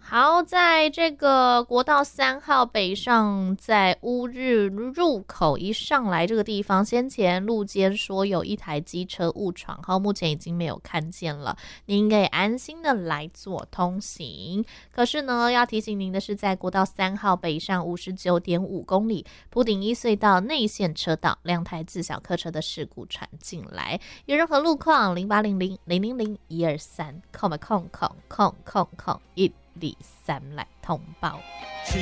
好，在这个国道3号北上，在乌日入口一上来这个地方，先前路肩说有一台机车误闯，好，目前已经没有看见了，您可以安心的来做通行。可是呢，要提醒您的是，在国道3号北上59.5公里，埔顶一隧道内线车道，2台自小客车的事故传进来，有任何路况0800-000-123，123来通报。